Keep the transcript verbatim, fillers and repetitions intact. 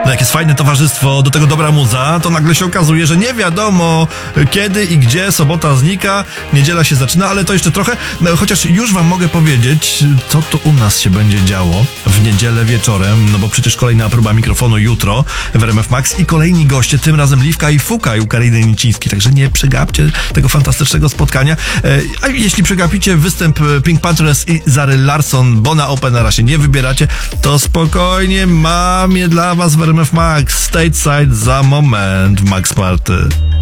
No jak jest fajne towarzystwo, do tego dobra muza, to nagle się okazuje, że nie wiadomo kiedy i gdzie sobota znika, niedziela się zaczyna, ale to jeszcze trochę, no, chociaż już wam mogę powiedzieć, co to u nas się będzie działo w niedzielę wieczorem, no bo przecież kolejna próba mikrofonu jutro w R M F Max i kolejni goście, tym razem Liwka i Fukaj u Kariny Nicińskiej, także nie przegapcie tego fantastycznego spotkania. A jeśli przegapicie występ Pink Panthers i Zary Larsson, bo na Openera się nie wybieracie, to spokojnie, mam je dla was w R M F Max Stateside za moment w Max Party.